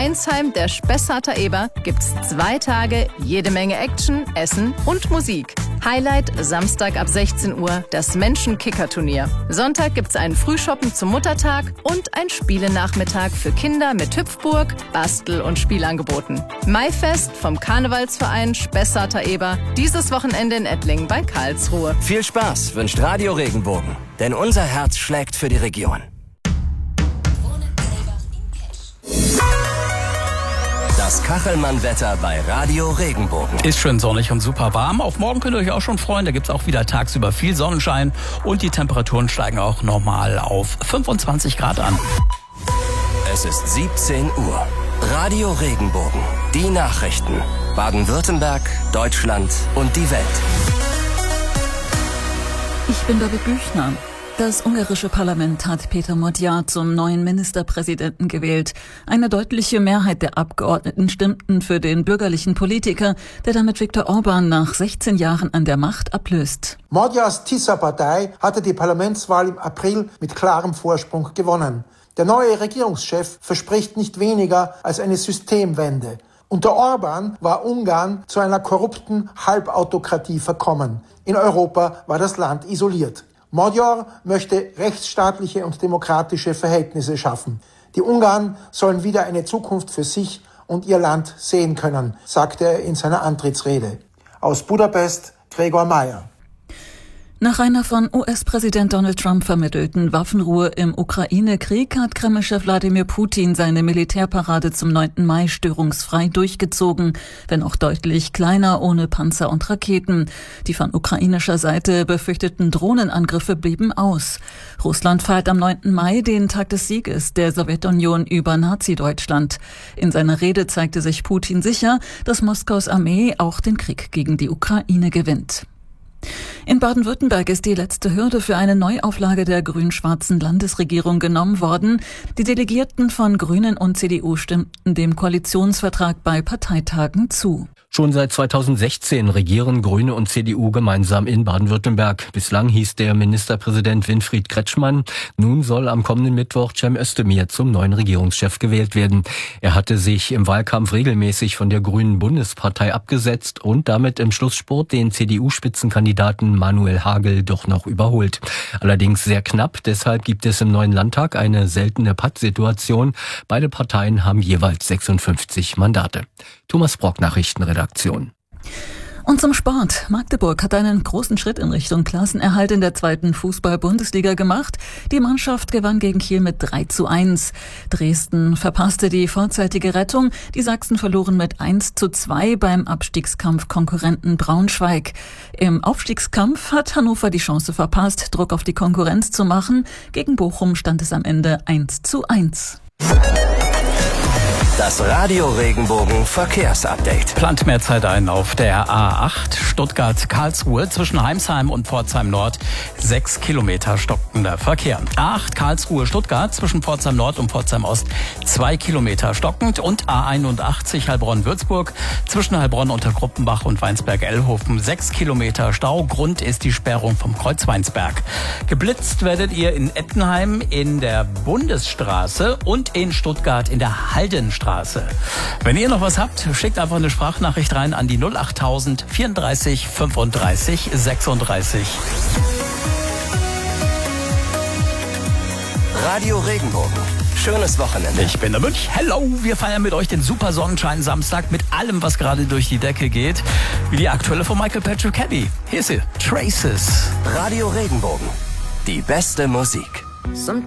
Vereinsheim der Spessarter Eber gibt's 2 Tage jede Menge Action, Essen und Musik. Highlight Samstag ab 16 Uhr das Menschen-Kicker-Turnier. Sonntag gibt's einen Frühshoppen zum Muttertag und ein Spielenachmittag für Kinder mit Hüpfburg, Bastel- und Spielangeboten. Maifest vom Karnevalsverein Spessarter Eber, dieses Wochenende in Ettlingen bei Karlsruhe. Viel Spaß wünscht Radio Regenbogen, denn unser Herz schlägt für die Region. Das Kachelmann-Wetter bei Radio Regenbogen. Ist schön sonnig und super warm. Auf morgen könnt ihr euch auch schon freuen. Da gibt es auch wieder tagsüber viel Sonnenschein. Und die Temperaturen steigen auch nochmal auf 25 Grad an. Es ist 17 Uhr. Radio Regenbogen. Die Nachrichten. Baden-Württemberg, Deutschland und die Welt. Ich bin David Büchner. Das ungarische Parlament hat Péter Magyar zum neuen Ministerpräsidenten gewählt. Eine deutliche Mehrheit der Abgeordneten stimmten für den bürgerlichen Politiker, der damit Viktor Orbán nach 16 Jahren an der Macht ablöst. Magyars Tisza-Partei hatte die Parlamentswahl im April mit klarem Vorsprung gewonnen. Der neue Regierungschef verspricht nicht weniger als eine Systemwende. Unter Orbán war Ungarn zu einer korrupten Halbautokratie verkommen. In Europa war das Land isoliert. Magyar möchte rechtsstaatliche und demokratische Verhältnisse schaffen. Die Ungarn sollen wieder eine Zukunft für sich und ihr Land sehen können, sagte er in seiner Antrittsrede. Aus Budapest, Gregor Meyer. Nach einer von US-Präsident Donald Trump vermittelten Waffenruhe im Ukraine-Krieg hat Kreml-Chef Wladimir Putin seine Militärparade zum 9. Mai störungsfrei durchgezogen, wenn auch deutlich kleiner, ohne Panzer und Raketen. Die von ukrainischer Seite befürchteten Drohnenangriffe blieben aus. Russland feiert am 9. Mai den Tag des Sieges der Sowjetunion über Nazi-Deutschland. In seiner Rede zeigte sich Putin sicher, dass Moskaus Armee auch den Krieg gegen die Ukraine gewinnt. In Baden-Württemberg ist die letzte Hürde für eine Neuauflage der grün-schwarzen Landesregierung genommen worden. Die Delegierten von Grünen und CDU stimmten dem Koalitionsvertrag bei Parteitagen zu. Schon seit 2016 regieren Grüne und CDU gemeinsam in Baden-Württemberg. Bislang hieß der Ministerpräsident Winfried Kretschmann. Nun soll am kommenden Mittwoch Cem Özdemir zum neuen Regierungschef gewählt werden. Er hatte sich im Wahlkampf regelmäßig von der Grünen Bundespartei abgesetzt und damit im Schlussspurt den CDU-Spitzenkandidaten Manuel Hagel doch noch überholt. Allerdings sehr knapp, deshalb gibt es im neuen Landtag eine seltene Pattsituation. Beide Parteien haben jeweils 56 Mandate. Thomas Brock, Nachrichtenredaktion. Und zum Sport. Magdeburg hat einen großen Schritt in Richtung Klassenerhalt in der 2. Fußball-Bundesliga gemacht. Die Mannschaft gewann gegen Kiel mit 3:1. Dresden verpasste die vorzeitige Rettung. Die Sachsen verloren mit 1:2 beim Abstiegskampf-Konkurrenten Braunschweig. Im Aufstiegskampf hat Hannover die Chance verpasst, Druck auf die Konkurrenz zu machen. Gegen Bochum stand es am Ende 1:1. Das Radio Regenbogen Verkehrsupdate. Plant mehr Zeit ein auf der A8 Stuttgart-Karlsruhe zwischen Heimsheim und Pforzheim Nord. 6 Kilometer stockender Verkehr. A8 Karlsruhe-Stuttgart zwischen Pforzheim Nord und Pforzheim Ost 2 Kilometer stockend. Und A81 Heilbronn-Würzburg zwischen Heilbronn unter Gruppenbach und Weinsberg-Ellhofen 6 Kilometer Stau. Grund ist die Sperrung vom Kreuz Weinsberg. Geblitzt werdet ihr in Ettenheim in der Bundesstraße und in Stuttgart in der Haldenstraße. Wenn ihr noch was habt, schickt einfach eine Sprachnachricht rein an die 08000 34 35 36. Radio Regenbogen. Schönes Wochenende. Ich bin der Münch. Hello, wir feiern mit euch den super Sonnenschein Samstag mit allem, was gerade durch die Decke geht. Wie die aktuelle von Michael Patrick Kelly. Hier ist sie, Traces. Radio Regenbogen. Die beste Musik.